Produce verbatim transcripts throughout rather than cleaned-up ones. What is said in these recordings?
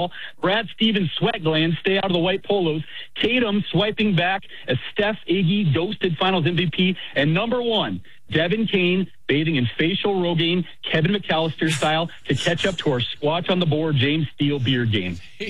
ball. Brad Stevens' sweat glands stay out of the white polos. Tatum swiping back as Steph Iggy ghosted Finals M V P. And number one, Devin Kane bathing in facial Rogaine, Kevin McAllister style, to catch up to our squatch on the board, James Steele beard game.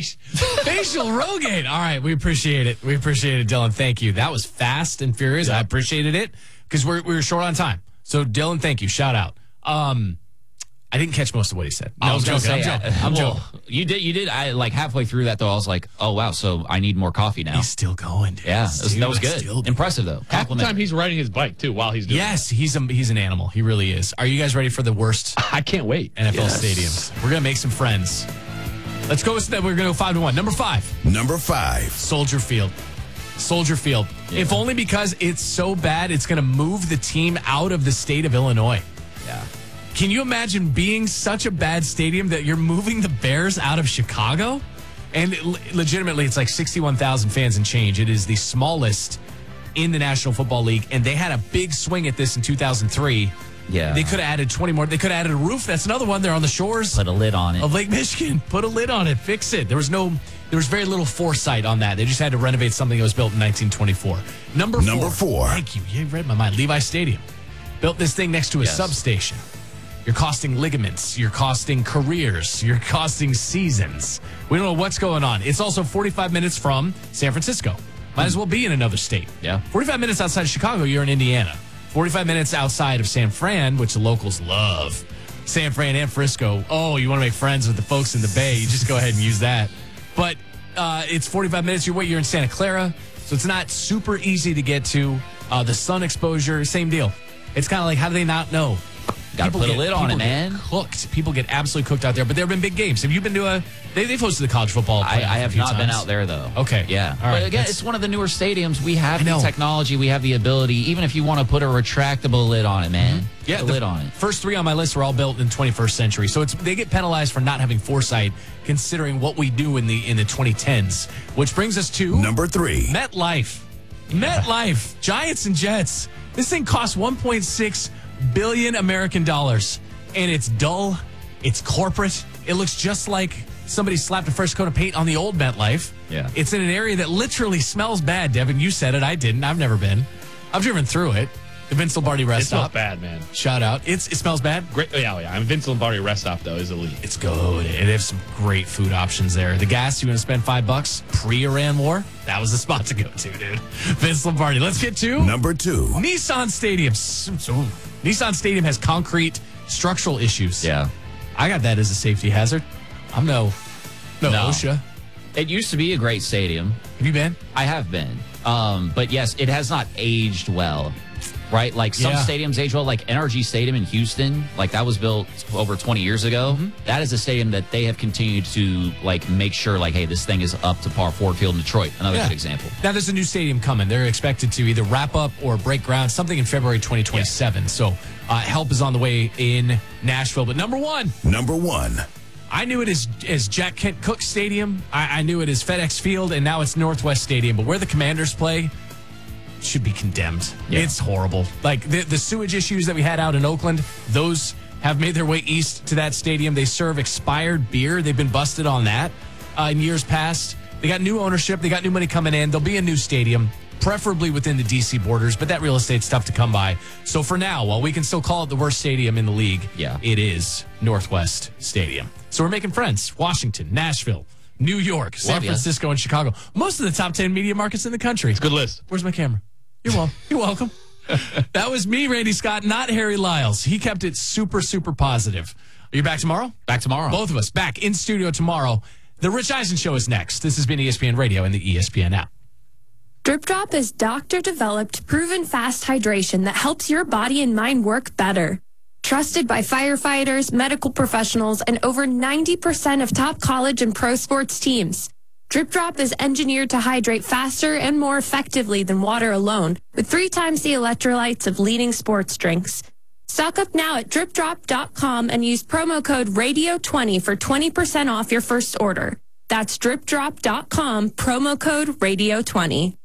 Facial Rogaine. All right, we appreciate it. We appreciate it, Dylan. Thank you. That was fast and furious. Yep. I appreciated it because we're we were short on time. So, Dylan, thank you. Shout out. Um, I didn't catch most of what he said. No, I was joking. Say, I'm joking. I'm well, joking. You did. You did. I like halfway through that though. I was like, oh wow. So I need more coffee now. He's still going. Dude. Yeah, that was, that was good. Impressive though. Half the time he's riding his bike too while he's doing. Yes, he's a, he's an animal. He really is. Are you guys ready for the worst? I can't wait. N F L yes. stadiums. We're gonna make some friends. Let's go with that. We're gonna go five to one. Number five. Number five. Soldier Field. Soldier Field. Yeah. If only because it's so bad, it's gonna move the team out of the state of Illinois. Yeah. Can you imagine being such a bad stadium that you're moving the Bears out of Chicago? And it, legitimately, it's like sixty-one thousand fans and change. It is the smallest in the National Football League, and they had a big swing at this in two thousand three. Yeah. They could have added twenty more. They could have added a roof. That's another one. They're on the shores. Put a lid on it. Of Lake Michigan. Put a lid on it. Fix it. There was no, there was very little foresight on that. They just had to renovate something that was built in nineteen twenty-four. Number four. Number four. Thank you. You read my mind. Levi Stadium. Built this thing next to a Yes. substation. You're costing ligaments. You're costing careers. You're costing seasons. We don't know what's going on. It's also forty-five minutes from San Francisco. Might as well be in another state. Yeah. forty-five minutes outside of Chicago, you're in Indiana. forty-five minutes outside of San Fran, which the locals love. San Fran and Frisco. Oh, you want to make friends with the folks in the Bay, you just go ahead and use that. But uh, it's forty-five minutes. You're, you're in Santa Clara, so it's not super easy to get to. Uh, the sun exposure, same deal. It's kind of like, how do they not know? Got to put get, a lid on it, get man. Cooked. People get absolutely cooked out there. But there have been big games. Have you been to a? They, they've hosted the college football. I, I have not times. been out there though. Okay. Yeah. All right. But again, That's, it's one of the newer stadiums. We have I the know. technology. We have the ability. Even if you want to put a retractable lid on it, man. Mm-hmm. Yeah, put a the lid on it. First three on my list were all built in the twenty-first century. So it's they get penalized for not having foresight, considering what we do in the in the twenty tens. Which brings us to Number three. MetLife. MetLife. Giants and Jets. This thing costs one point six billion American dollars. And it's dull. It's corporate. It looks just like somebody slapped a fresh coat of paint on the old MetLife. Yeah. It's in an area that literally smells bad, Devin. You said it. I didn't. I've never been. I've driven through it. The Vince Lombardi rest It smells stop. bad, man. Shout out. It's It smells bad? Great. Yeah, yeah. I mean, Vince Lombardi rest stop though is elite. It's good. And they have some great food options there. The gas, you want to spend five bucks pre-Iran war? That was the spot to go to, dude. Vince Lombardi. Let's get to Number two. Nissan Stadium. So, so, Nissan Stadium has concrete structural issues. Yeah. I got that as a safety hazard. I'm no, no, No. OSHA. It used to be a great stadium. Have you been? I have been. Um, but yes, it has not aged well. Right? Like some Yeah. stadiums age well, like N R G Stadium in Houston, like that was built over twenty years ago. Mm-hmm. That is a stadium that they have continued to like make sure like, hey, this thing is up to par. Ford Field in Detroit, another Yeah. good example. Now there's a new stadium coming. They're expected to either wrap up or break ground, something in February twenty twenty-seven. So uh, help is on the way in Nashville. But number one, Number one. I knew it as, as Jack Kent Cooke Stadium. I, I knew it as FedEx Field, and now it's Northwest Stadium. But where the Commanders play should be condemned. Yeah. It's horrible. Like the, the sewage issues that we had out in Oakland, those have made their way east to that stadium. They serve expired beer. They've been busted on that uh, in years past. They got new ownership. They got new money coming in. There'll be a new stadium, preferably within the D C borders, but that real estate's tough to come by. So for now, while we can still call it the worst stadium in the league, Yeah. it is Northwest Stadium. So we're making friends. Washington, Nashville, New York, San Love ya. Francisco, and Chicago. Most of the top ten media markets in the country. It's a good list. Where's my camera? You're welcome. You're welcome. That was me, Randy Scott, not Harry Lyles. He kept it super, super positive. Are you back tomorrow? Back tomorrow. Both of us back in studio tomorrow. The Rich Eisen Show is next. This has been E S P N Radio and the E S P N app. Drip Drop is doctor-developed, proven fast hydration that helps your body and mind work better. Trusted by firefighters, medical professionals, and over ninety percent of top college and pro sports teams. Drip Drop is engineered to hydrate faster and more effectively than water alone, with three times the electrolytes of leading sports drinks. Stock up now at drip drop dot com and use promo code radio twenty for twenty percent off your first order. That's drip drop dot com, promo code radio twenty.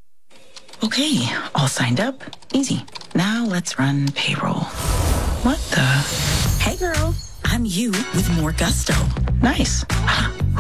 Okay, all signed up. Easy. Now let's run payroll. What the? Hey girl, I'm you with more gusto. Nice.